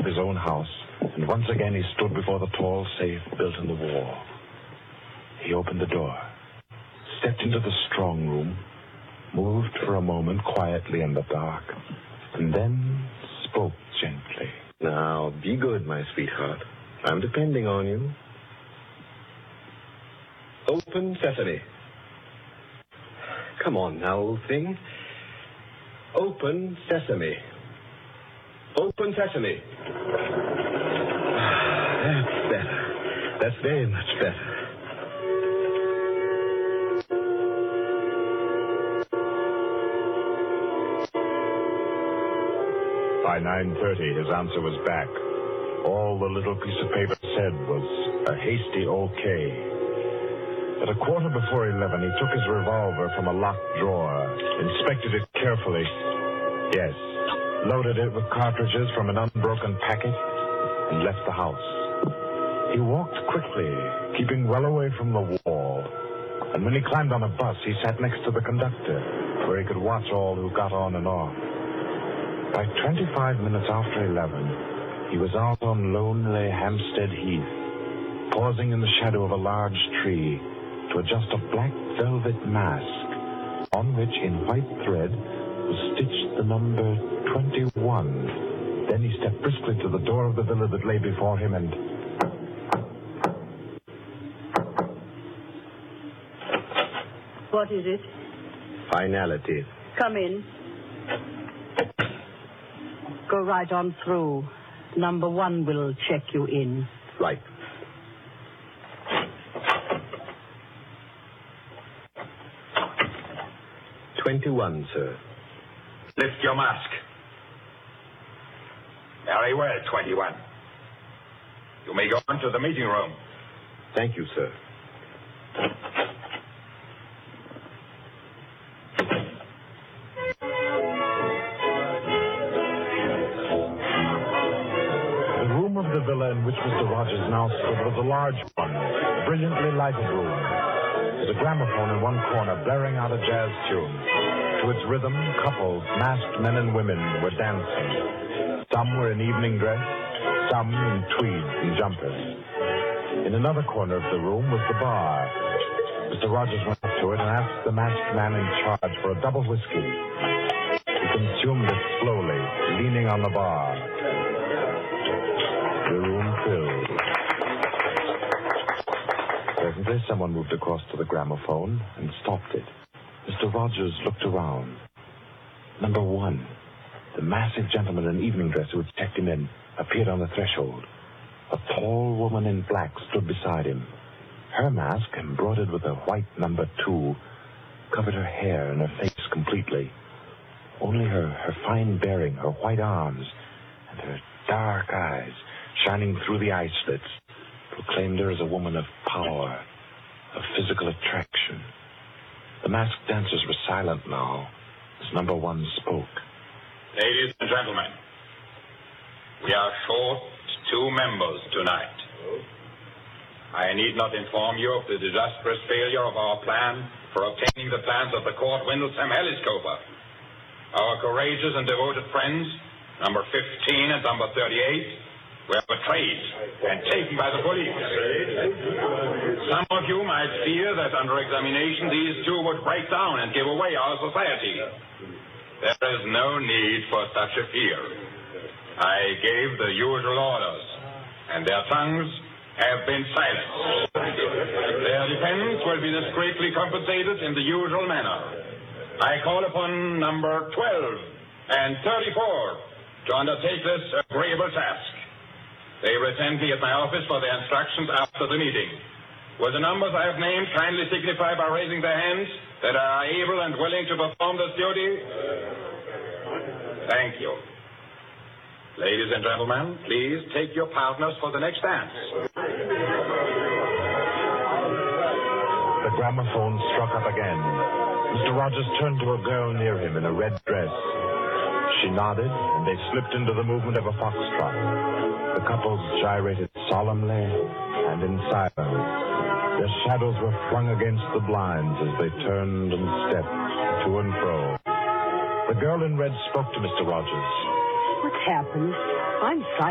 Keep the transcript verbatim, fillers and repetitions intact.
of his own house, and once again he stood before the tall safe built in the wall. He opened the door, stepped into the strong room, moved for a moment quietly in the dark, and then spoke gently. Now, be good, my sweetheart. I'm depending on you. Open sesame. Come on now, old thing. Open sesame. Open sesame. That's better. That's very much better. By nine thirty, his answer was back. All the little piece of paper said was a hasty okay. At a quarter before eleven, he took his revolver from a locked drawer, inspected it carefully. Yes, loaded it with cartridges from an unbroken packet, and left the house. He walked quickly, keeping well away from the wall. And when he climbed on a bus, he sat next to the conductor, where he could watch all who got on and off. By twenty-five minutes after eleven, he was out on lonely Hampstead Heath, pausing in the shadow of a large tree to adjust a black velvet mask, on which in white thread was stitched the number twenty-one. Then he stepped briskly to the door of the villa that lay before him and... What is it? Finality. Come in. Go right on through. Number one will check you in. Right. Twenty-one, sir. Lift your mask. Very well, twenty-one. You may go on to the meeting room. Thank you, sir. The room of the villa in which Mister Rogers now stood was a large one, a brilliantly lighted room. There was a gramophone in one corner blaring out a jazz tune. To its rhythm, couples, masked men and women, were dancing. Some were in evening dress, some in tweeds and jumpers. In another corner of the room was the bar. Mister Rogers went up to it and asked the masked man in charge for a double whiskey. He consumed it slowly, leaning on the bar. The room filled. Presently, someone moved across to the gramophone and stopped it. Mister Rogers looked around. Number one, the massive gentleman in evening dress who had checked him in, appeared on the threshold. A tall woman in black stood beside him. Her mask, embroidered with a white number two, covered her hair and her face completely. Only her, her fine bearing, her white arms, and her dark eyes, shining through the eye slits, proclaimed her as a woman of power, of physical attraction. The masked dancers were silent now as number one spoke. Ladies and gentlemen, we are short two members tonight. I need not inform you of the disastrous failure of our plan for obtaining the plans of the court Windlesham Heliscoper. Our courageous and devoted friends, number fifteen and number thirty-eight, were betrayed and taken by the police. Some of you might fear that under examination these two would break down and give away our society. There is no need for such a fear. I gave the usual orders, and their tongues have been silenced. Their defense will be discreetly compensated in the usual manner. I call upon number twelve and thirty-four to undertake this agreeable task. They will attend me at my office for their instructions after the meeting. Will the numbers I have named kindly signify by raising their hands that are able and willing to perform this duty? Thank you. Ladies and gentlemen, please take your partners for the next dance. The gramophone struck up again. Mister Rogers turned to a girl near him in a red dress. She nodded, and they slipped into the movement of a foxtrot. The couples gyrated solemnly and in silence. Their shadows were flung against the blinds as they turned and stepped to and fro. The girl in red spoke to Mister Rogers. What's happened? I'm silent.